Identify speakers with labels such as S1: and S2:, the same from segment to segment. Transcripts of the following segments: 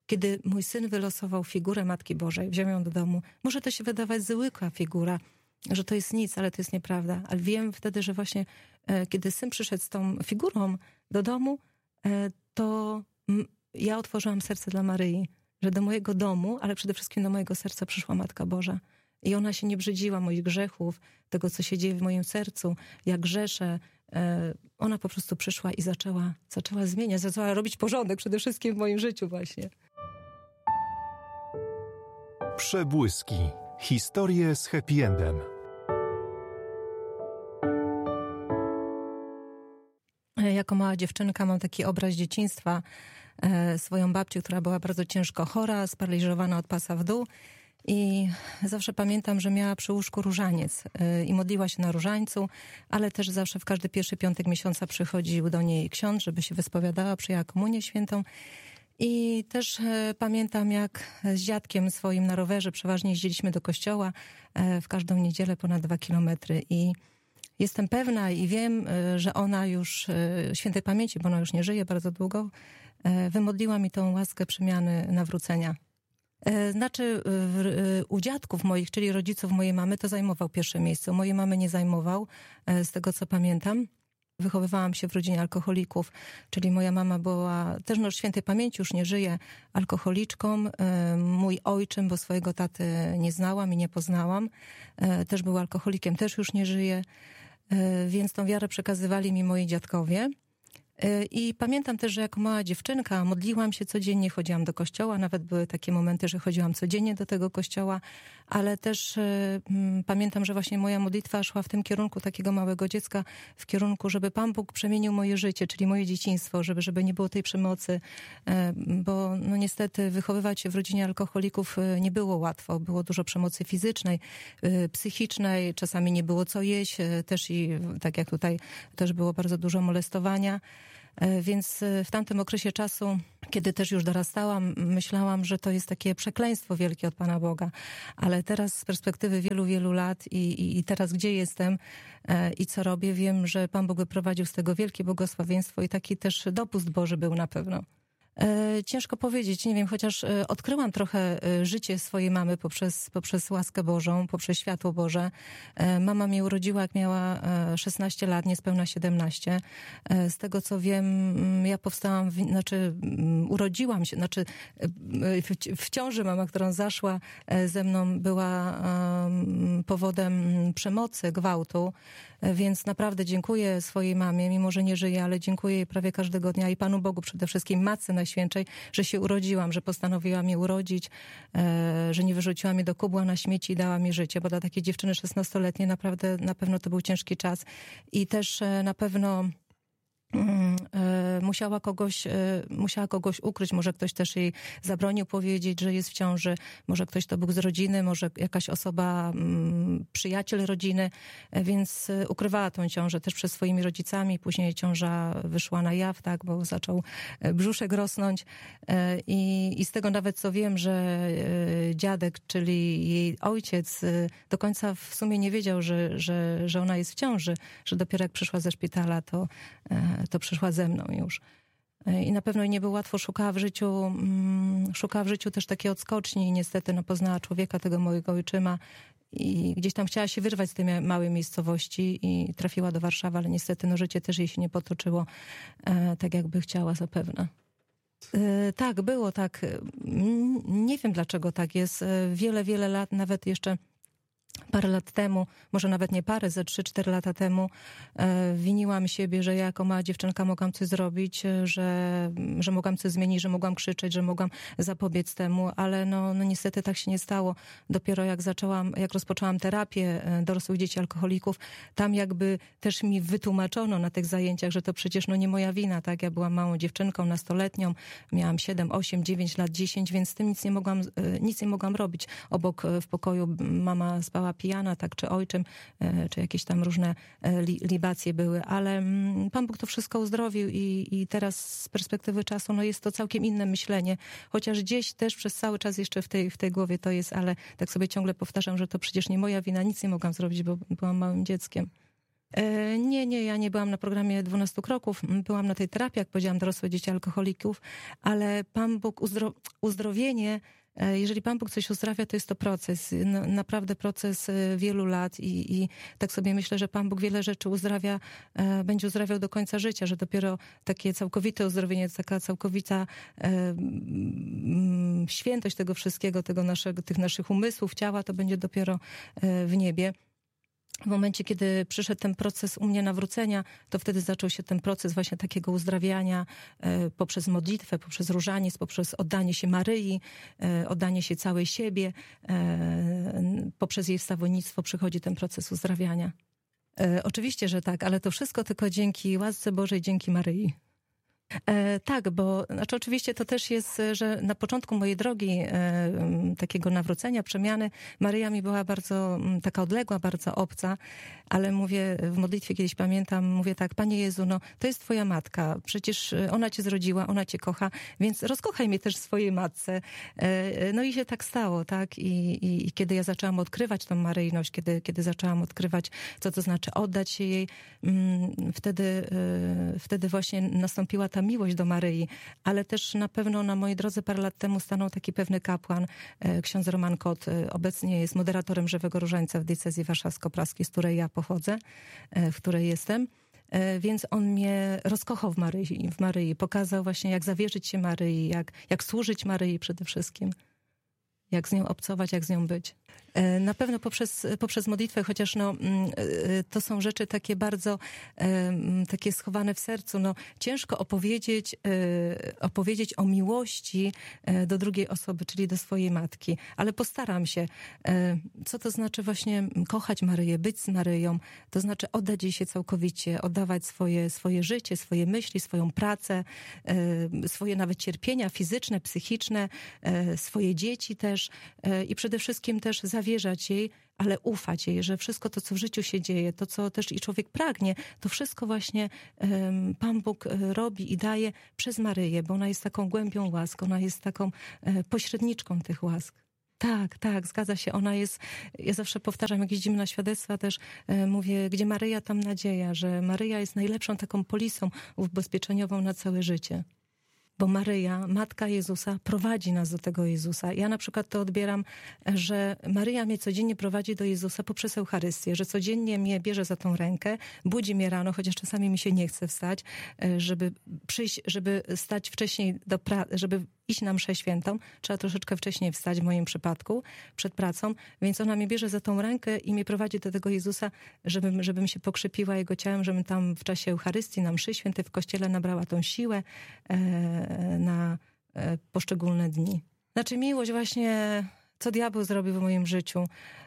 S1: kiedy mój syn wylosował figurę Matki Bożej, wziął ją do domu, może to się wydawać zwykła figura, że to jest nic, ale to jest nieprawda. Ale wiem wtedy, że właśnie kiedy syn przyszedł z tą figurą do domu, to ja otworzyłam serce dla Maryi, że do mojego domu, ale przede wszystkim do mojego serca przyszła Matka Boża. I ona się nie brzydziła moich grzechów, tego, co się dzieje w moim sercu, jak grzeszę. Ona po prostu przyszła i zaczęła zmieniać, zaczęła robić porządek przede wszystkim w moim życiu właśnie.
S2: Przebłyski. Historie z happy endem.
S1: Jako mała dziewczynka mam taki obraz dzieciństwa, swoją babcię, która była bardzo ciężko chora, sparaliżowana od pasa w dół. I zawsze pamiętam, że miała przy łóżku różaniec i modliła się na różańcu, ale też zawsze w każdy pierwszy piątek miesiąca przychodził do niej ksiądz, żeby się wyspowiadała, przyjęła komunię świętą. I też pamiętam, jak z dziadkiem swoim na rowerze przeważnie jeździliśmy do kościoła w każdą niedzielę ponad 2 kilometry. I jestem pewna i wiem, że ona już, świętej pamięci, bo ona już nie żyje bardzo długo, wymodliła mi tą łaskę przemiany, nawrócenia. Znaczy u dziadków moich, czyli rodziców mojej mamy, to zajmował pierwsze miejsce. U mojej mamy nie zajmował, z tego co pamiętam. Wychowywałam się w rodzinie alkoholików, czyli moja mama była, też świętej pamięci, już nie żyje, alkoholiczką. Mój ojczym, bo swojego taty nie znałam i nie poznałam, też był alkoholikiem, też już nie żyje, więc tą wiarę przekazywali mi moi dziadkowie. I pamiętam też, że jako mała dziewczynka modliłam się codziennie, chodziłam do kościoła, nawet były takie momenty, że chodziłam codziennie do tego kościoła, ale też pamiętam, że właśnie moja modlitwa szła w tym kierunku takiego małego dziecka, w kierunku, żeby Pan Bóg przemienił moje życie, czyli moje dzieciństwo, żeby nie było tej przemocy, bo no niestety wychowywać się w rodzinie alkoholików nie było łatwo, było dużo przemocy fizycznej, psychicznej, czasami nie było co jeść, też i tak jak tutaj też było bardzo dużo molestowania. Więc w tamtym okresie czasu, kiedy też już dorastałam, myślałam, że to jest takie przekleństwo wielkie od Pana Boga. Ale teraz z perspektywy wielu, wielu lat i teraz gdzie jestem i co robię, wiem, że Pan Bóg wyprowadził z tego wielkie błogosławieństwo i taki też dopust Boży był na pewno. Ciężko powiedzieć, nie wiem, chociaż odkryłam trochę życie swojej mamy poprzez łaskę Bożą, poprzez światło Boże. Mama mnie urodziła, jak miała 16 lat, niespełna 17. Z tego, co wiem, ja powstałam, urodziłam się, w ciąży mama, którą zaszła ze mną, była powodem przemocy, gwałtu, więc naprawdę dziękuję swojej mamie, mimo że nie żyje, ale dziękuję jej prawie każdego dnia i Panu Bogu przede wszystkim, Matce Najświętszej, że się urodziłam, że postanowiła mnie urodzić, że nie wyrzuciła mnie do kubła na śmieci i dała mi życie, bo dla takiej dziewczyny 16-letniej naprawdę, na pewno to był ciężki czas i też na pewno musiała kogoś ukryć, może ktoś też jej zabronił powiedzieć, że jest w ciąży, może ktoś to był z rodziny, może jakaś osoba, przyjaciel rodziny, więc ukrywała tą ciążę też przed swoimi rodzicami, później ciąża wyszła na jaw, tak, bo zaczął brzuszek rosnąć i z tego nawet co wiem, że dziadek, czyli jej ojciec do końca w sumie nie wiedział, że ona jest w ciąży, że dopiero jak przyszła ze szpitala, to przyszła ze mną już. I na pewno nie było łatwo, szukała w życiu też takiej odskoczni i niestety poznała człowieka, tego mojego ojczyma i gdzieś tam chciała się wyrwać z tej małej miejscowości i trafiła do Warszawy, ale niestety życie też jej się nie potoczyło tak, jakby chciała zapewne. Tak, było tak. Nie wiem, dlaczego tak jest. Wiele, wiele lat, nawet jeszcze parę lat temu, może nawet nie parę, ze 3-4 lata temu winiłam siebie, że ja jako mała dziewczynka mogłam coś zrobić, że mogłam coś zmienić, że mogłam krzyczeć, że mogłam zapobiec temu, ale no niestety tak się nie stało. Dopiero jak rozpoczęłam terapię dorosłych dzieci alkoholików, tam jakby też mi wytłumaczono na tych zajęciach, że to przecież nie moja wina, tak? Ja byłam małą dziewczynką, nastoletnią, miałam 7, 8, 9 lat, 10, więc z tym nic nie mogłam robić. Obok w pokoju mama spała pijana, tak, czy ojczym, czy jakieś tam różne libacje były, ale Pan Bóg to wszystko uzdrowił i teraz z perspektywy czasu, jest to całkiem inne myślenie, chociaż gdzieś też przez cały czas jeszcze w tej głowie to jest, ale tak sobie ciągle powtarzam, że to przecież nie moja wina, nic nie mogłam zrobić, bo byłam małym dzieckiem. Nie, ja nie byłam na programie 12 kroków. Byłam na tej terapii, jak powiedziałam, dorosłe dzieci alkoholików, ale Pan Bóg, uzdrowienie, jeżeli Pan Bóg coś uzdrawia, to jest to proces, naprawdę proces wielu lat i tak sobie myślę, że Pan Bóg wiele rzeczy uzdrawia, będzie uzdrawiał do końca życia, że dopiero takie całkowite uzdrowienie, taka całkowita świętość tego wszystkiego, tych naszych umysłów, ciała, to będzie dopiero w niebie. W momencie, kiedy przyszedł ten proces u mnie nawrócenia, to wtedy zaczął się ten proces właśnie takiego uzdrawiania poprzez modlitwę, poprzez różaniec, poprzez oddanie się Maryi, oddanie się całej siebie. Poprzez jej wstawiennictwo przychodzi ten proces uzdrawiania. Oczywiście, że tak, ale to wszystko tylko dzięki łasce Bożej, dzięki Maryi. Tak, bo oczywiście to też jest, że na początku mojej drogi takiego nawrócenia, przemiany, Maryja mi była bardzo taka odległa, bardzo obca, ale mówię w modlitwie kiedyś pamiętam, mówię tak: Panie Jezu, no to jest Twoja matka, przecież ona Cię zrodziła, ona Cię kocha, więc rozkochaj mnie też w swojej matce. No i się tak stało, tak? I kiedy ja zaczęłam odkrywać tą maryjność, kiedy zaczęłam odkrywać, co to znaczy oddać się jej, wtedy właśnie nastąpiła ta miłość do Maryi, ale też na pewno na mojej drodze parę lat temu stanął taki pewny kapłan, ksiądz Roman Kot, obecnie jest moderatorem Żywego Różańca w diecezji warszawsko-praskiej, z której ja pochodzę, w której jestem. Więc on mnie rozkochał w Maryi, pokazał właśnie, jak zawierzyć się Maryi, jak służyć Maryi przede wszystkim, jak z nią obcować, jak z nią być. Na pewno poprzez modlitwę, chociaż to są rzeczy takie bardzo takie schowane w sercu. Ciężko opowiedzieć o miłości do drugiej osoby, czyli do swojej matki, ale postaram się. Co to znaczy właśnie kochać Maryję, być z Maryją? To znaczy oddać jej się całkowicie, oddawać swoje życie, swoje myśli, swoją pracę, swoje nawet cierpienia fizyczne, psychiczne, swoje dzieci też i przede wszystkim też zawierzać jej, ale ufać jej, że wszystko to, co w życiu się dzieje, to, co też i człowiek pragnie, to wszystko właśnie Pan Bóg robi i daje przez Maryję, bo ona jest taką głębią łask, ona jest taką pośredniczką tych łask. Tak, zgadza się. Ona jest, ja zawsze powtarzam, jak jeździmy na świadectwa też mówię, gdzie Maryja, tam nadzieja, że Maryja jest najlepszą taką polisą ubezpieczeniową na całe życie. Bo Maryja, Matka Jezusa, prowadzi nas do tego Jezusa. Ja na przykład to odbieram, że Maryja mnie codziennie prowadzi do Jezusa poprzez Eucharystię, że codziennie mnie bierze za tą rękę, budzi mnie rano, chociaż czasami mi się nie chce wstać, żeby przyjść, żeby stać wcześniej żeby iść na mszę świętą. Trzeba troszeczkę wcześniej wstać w moim przypadku, przed pracą, więc ona mnie bierze za tą rękę i mnie prowadzi do tego Jezusa, żebym się pokrzepiła Jego ciałem, żebym tam w czasie Eucharystii, na mszy świętej w kościele nabrała tą siłę na poszczególne dni. Znaczy miłość właśnie, co diabeł zrobił w moim życiu.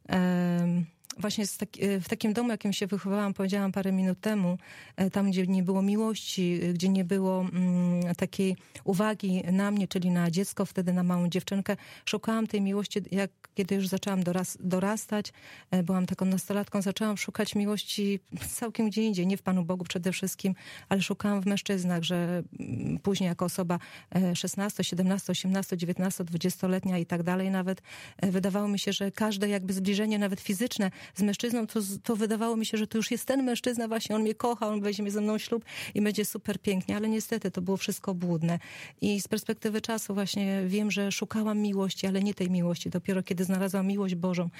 S1: Właśnie w takim domu, jakim się wychowałam, powiedziałam parę minut temu, tam, gdzie nie było miłości, gdzie nie było takiej uwagi na mnie, czyli na dziecko, wtedy na małą dziewczynkę, szukałam tej miłości, kiedy już zaczęłam dorastać, byłam taką nastolatką, zaczęłam szukać miłości całkiem gdzie indziej, nie w Panu Bogu przede wszystkim, ale szukałam w mężczyznach, że później jako osoba 16, 17, 18, 19, 20-letnia i tak dalej nawet, wydawało mi się, że każde jakby zbliżenie, nawet fizyczne, z mężczyzną, to wydawało mi się, że to już jest ten mężczyzna, właśnie on mnie kocha, on weźmie ze mną ślub i będzie super pięknie, ale niestety to było wszystko obłudne. I z perspektywy czasu właśnie wiem, że szukałam miłości, ale nie tej miłości. Dopiero kiedy znalazłam miłość Bożą,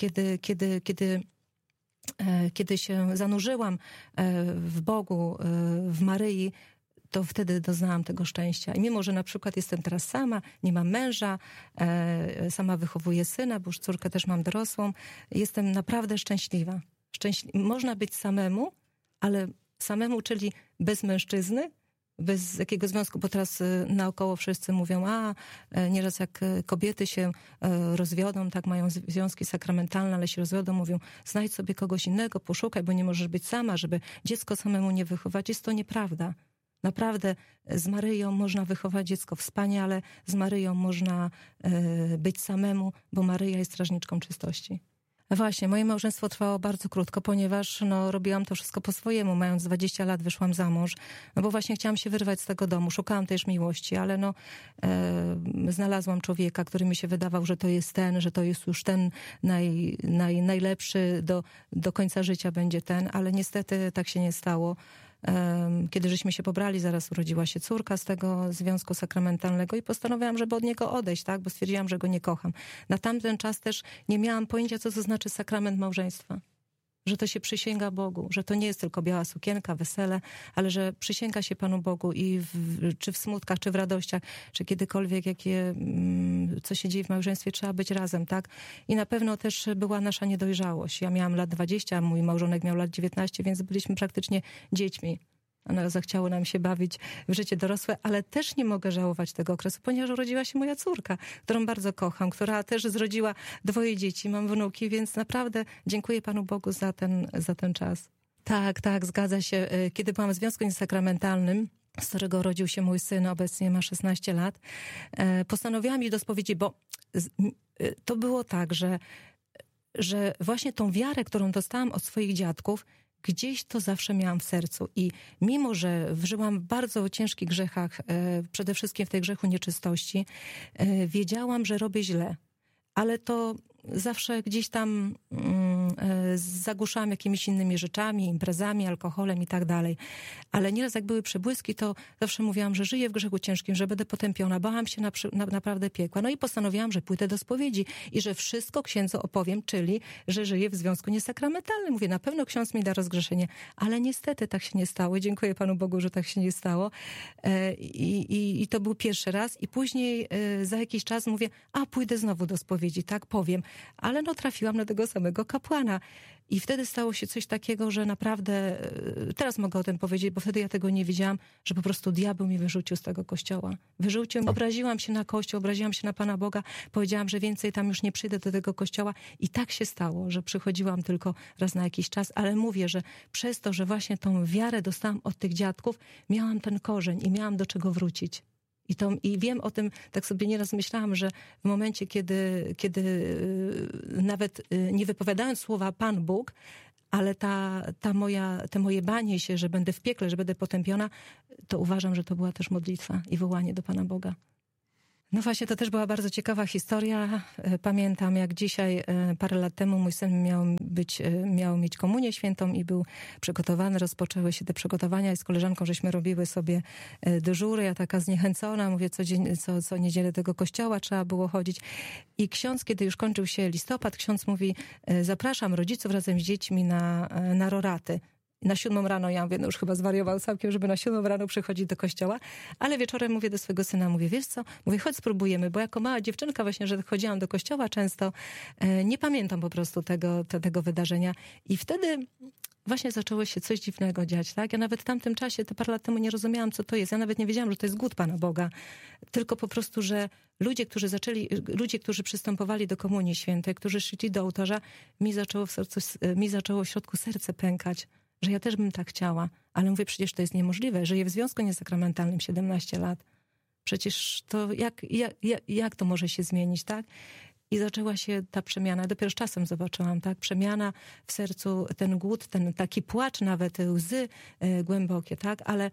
S1: kiedy się zanurzyłam w Bogu, w Maryi, to wtedy doznałam tego szczęścia. I mimo, że na przykład jestem teraz sama, nie mam męża, sama wychowuję syna, bo już córkę też mam dorosłą, jestem naprawdę szczęśliwa. Można być samemu, ale samemu, czyli bez mężczyzny, bez jakiego związku, bo teraz naokoło wszyscy mówią, nieraz jak kobiety się rozwiodą, tak mają związki sakramentalne, ale się rozwiodą, mówią, znajdź sobie kogoś innego, poszukaj, bo nie możesz być sama, żeby dziecko samemu nie wychować. Jest to nieprawda. Naprawdę z Maryją można wychować dziecko wspaniale, z Maryją można być samemu, bo Maryja jest strażniczką czystości. Właśnie, moje małżeństwo trwało bardzo krótko, ponieważ robiłam to wszystko po swojemu. Mając 20 lat wyszłam za mąż, bo właśnie chciałam się wyrwać z tego domu. Szukałam też miłości, ale znalazłam człowieka, który mi się wydawał, że to jest ten, że to jest już ten najlepszy, do końca życia będzie ten, ale niestety tak się nie stało. Kiedy żeśmy się pobrali, zaraz urodziła się córka z tego związku sakramentalnego i postanowiłam, żeby od niego odejść, tak, bo stwierdziłam, że go nie kocham. Na tamten czas też nie miałam pojęcia, co to znaczy sakrament małżeństwa. Że to się przysięga Bogu, że to nie jest tylko biała sukienka, wesele, ale że przysięga się Panu Bogu i czy w smutkach, czy w radościach, czy kiedykolwiek, co się dzieje w małżeństwie, trzeba być razem, tak? I na pewno też była nasza niedojrzałość. Ja miałam lat 20, a mój małżonek miał lat 19, więc byliśmy praktycznie dziećmi. Zachciało nam się bawić w życie dorosłe, ale też nie mogę żałować tego okresu, ponieważ urodziła się moja córka, którą bardzo kocham, która też zrodziła 2 dzieci, mam wnuki, więc naprawdę dziękuję Panu Bogu za ten czas. Tak, zgadza się. Kiedy byłam w związku niesakramentalnym, z którego urodził się mój syn, obecnie ma 16 lat, postanowiłam iść do spowiedzi, bo to było tak, że właśnie tą wiarę, którą dostałam od swoich dziadków, gdzieś to zawsze miałam w sercu i mimo, że żyłam w bardzo ciężkich grzechach, przede wszystkim w tej grzechu nieczystości, wiedziałam, że robię źle, ale to zawsze gdzieś tam zagłuszałam jakimiś innymi rzeczami, imprezami, alkoholem i tak dalej. Ale nieraz jak były przebłyski, to zawsze mówiłam, że żyję w grzechu ciężkim, że będę potępiona. Bałam się naprawdę piekła. No i postanowiłam, że pójdę do spowiedzi i że wszystko księdzu opowiem, czyli, że żyję w związku niesakramentalnym. Mówię, na pewno ksiądz mi da rozgrzeszenie. Ale niestety tak się nie stało. Dziękuję Panu Bogu, że tak się nie stało. I to był pierwszy raz. I później za jakiś czas mówię, pójdę znowu do spowiedzi, tak powiem. Ale trafiłam na tego samego kapłana. I wtedy stało się coś takiego, że naprawdę, teraz mogę o tym powiedzieć, bo wtedy ja tego nie wiedziałam, że po prostu diabeł mnie wyrzucił z tego kościoła. Wyrzucił, obraziłam się na kościół, obraziłam się na Pana Boga, powiedziałam, że więcej tam już nie przyjdę do tego kościoła i tak się stało, że przychodziłam tylko raz na jakiś czas, ale mówię, że przez to, że właśnie tą wiarę dostałam od tych dziadków, miałam ten korzeń i miałam do czego wrócić. I wiem o tym, tak sobie nieraz myślałam, że w momencie, kiedy nawet nie wypowiadając słowa Pan Bóg, ale te moje banie się, że będę w piekle, że będę potępiona, to uważam, że to była też modlitwa i wołanie do Pana Boga. No właśnie, to też była bardzo ciekawa historia. Pamiętam, jak dzisiaj, parę lat temu mój syn miał mieć komunię świętą i był przygotowany. Rozpoczęły się te przygotowania i z koleżanką żeśmy robiły sobie dyżury. Ja taka zniechęcona, mówię, co niedzielę do tego kościoła trzeba było chodzić. I ksiądz, kiedy już kończył się listopad, ksiądz mówi, zapraszam rodziców razem z dziećmi na roraty. Na 7 rano, ja mówię, już chyba zwariował całkiem, żeby na 7 rano przychodzić do kościoła, ale wieczorem mówię do swojego syna, mówię, wiesz co, mówię, chodź spróbujemy, bo jako mała dziewczynka właśnie, że chodziłam do kościoła często, nie pamiętam po prostu tego wydarzenia i wtedy właśnie zaczęło się coś dziwnego dziać, tak? Ja nawet w tamtym czasie, te parę lat temu nie rozumiałam, co to jest. Ja nawet nie wiedziałam, że to jest głód Pana Boga. Tylko po prostu, że ludzie, którzy przystępowali do Komunii Świętej, którzy szli do ołtarza, mi zaczęło w środku serce pękać, że ja też bym tak chciała. Ale mówię, przecież to jest niemożliwe. Żyję w związku niesakramentalnym 17 lat. Przecież to jak to może się zmienić, tak? I zaczęła się ta przemiana. Dopiero z czasem zobaczyłam, tak? Przemiana w sercu, ten głód, ten taki płacz nawet, łzy głębokie, tak? Ale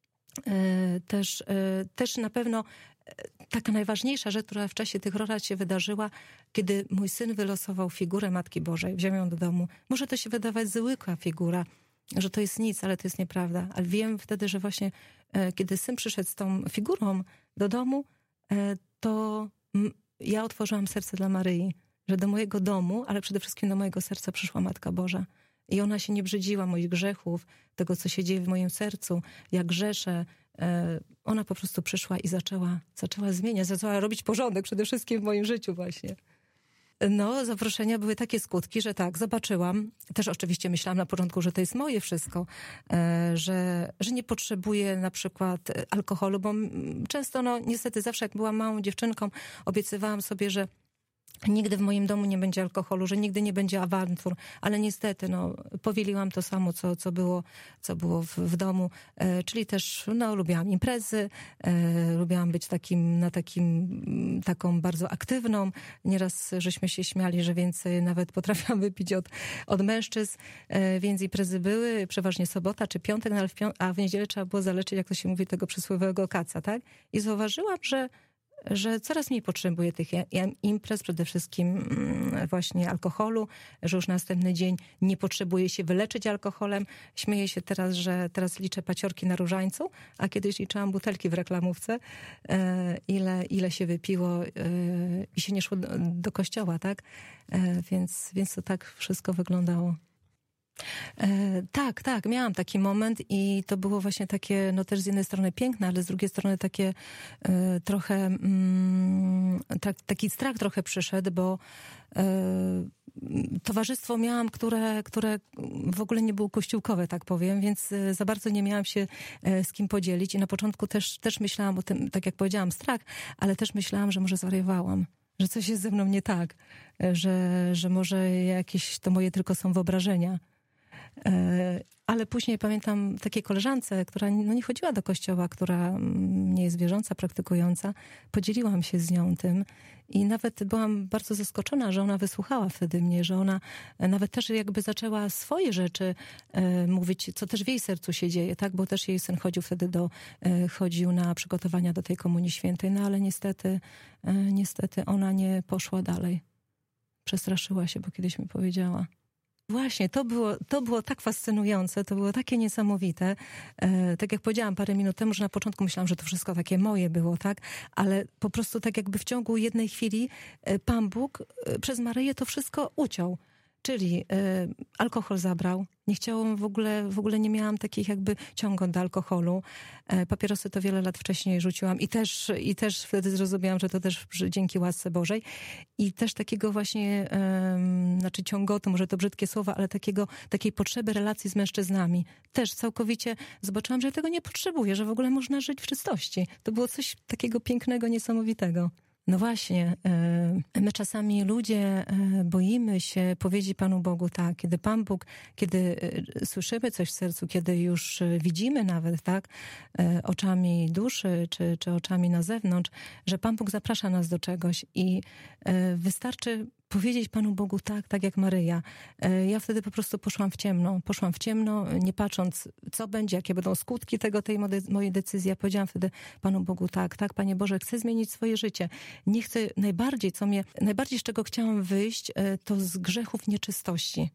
S1: też na pewno taka najważniejsza rzecz, która w czasie tych rorat się wydarzyła, kiedy mój syn wylosował figurę Matki Bożej, wziął ją do domu. Może to się wydawać zwykła figura, że to jest nic, ale to jest nieprawda. Ale wiem wtedy, że właśnie kiedy syn przyszedł z tą figurą do domu, to ja otworzyłam serce dla Maryi, że do mojego domu, ale przede wszystkim do mojego serca przyszła Matka Boża. I ona się nie brzydziła moich grzechów, tego, co się dzieje w moim sercu, jak grzeszę. Ona po prostu przyszła i zaczęła zmieniać, zaczęła robić porządek przede wszystkim w moim życiu właśnie. No, zaproszenia były takie skutki, że tak, zobaczyłam. Też oczywiście myślałam na początku, że to jest moje wszystko, że nie potrzebuję na przykład alkoholu, bo często, niestety zawsze jak byłam małą dziewczynką, obiecywałam sobie, że nigdy w moim domu nie będzie alkoholu, że nigdy nie będzie awantur, ale niestety, powieliłam to samo, co było w domu, czyli też, lubiłam imprezy, lubiłam być taką bardzo aktywną. Nieraz żeśmy się śmiali, że więcej nawet potrafiłam wypić od mężczyzn, więc imprezy były, przeważnie sobota czy piątek, a w niedzielę trzeba było zaleczyć, jak to się mówi, tego przysłowiowego kaca, tak? I zauważyłam, że coraz mniej potrzebuję tych imprez, przede wszystkim właśnie alkoholu, że już następny dzień nie potrzebuję się wyleczyć alkoholem. Śmieję się teraz, że teraz liczę paciorki na różańcu, a kiedyś liczyłam butelki w reklamówce, ile się wypiło i się nie szło do kościoła, tak? Więc to tak wszystko wyglądało. Tak, miałam taki moment i to było właśnie takie, też z jednej strony piękne, ale z drugiej strony takie trochę, taki strach trochę przyszedł, bo towarzystwo miałam, które w ogóle nie było kościółkowe, tak powiem, więc za bardzo nie miałam się z kim podzielić i na początku też myślałam o tym, tak jak powiedziałam, strach, ale też myślałam, że może zwariowałam, że coś jest ze mną nie tak, że może jakieś to moje tylko są wyobrażenia. Ale później pamiętam takiej koleżance, która nie chodziła do kościoła, która nie jest wierząca, praktykująca. Podzieliłam się z nią tym i nawet byłam bardzo zaskoczona, że ona wysłuchała wtedy mnie, że ona nawet też jakby zaczęła swoje rzeczy mówić, co też w jej sercu się dzieje, tak? Bo też jej syn chodził na przygotowania do tej Komunii Świętej, ale niestety ona nie poszła dalej. Przestraszyła się, bo kiedyś mi powiedziała. Właśnie, to było tak fascynujące, to było takie niesamowite. Tak jak powiedziałam parę minut temu, że na początku myślałam, że to wszystko takie moje było, tak? Ale po prostu tak jakby w ciągu jednej chwili Pan Bóg przez Maryję to wszystko uciął. Czyli alkohol zabrał, nie chciałam w ogóle nie miałam takich jakby ciągów do alkoholu. Papierosy to wiele lat wcześniej rzuciłam i też wtedy zrozumiałam, że to też dzięki łasce Bożej. I też takiego właśnie, ciągotu, może to brzydkie słowa, ale takiej potrzeby relacji z mężczyznami. Też całkowicie zobaczyłam, że tego nie potrzebuję, że w ogóle można żyć w czystości. To było coś takiego pięknego, niesamowitego. No właśnie, my czasami ludzie boimy się powiedzieć Panu Bogu tak, kiedy Pan Bóg, kiedy słyszymy coś w sercu, kiedy już widzimy nawet, tak, oczami duszy, czy oczami na zewnątrz, że Pan Bóg zaprasza nas do czegoś i wystarczy powiedzieć Panu Bogu tak jak Maryja. Ja wtedy po prostu poszłam w ciemno, nie patrząc, co będzie, jakie będą skutki tej mojej decyzji. Ja powiedziałam wtedy Panu Bogu tak, Panie Boże, chcę zmienić swoje życie. Nie chcę, najbardziej z czego chciałam wyjść, to z grzechów nieczystości.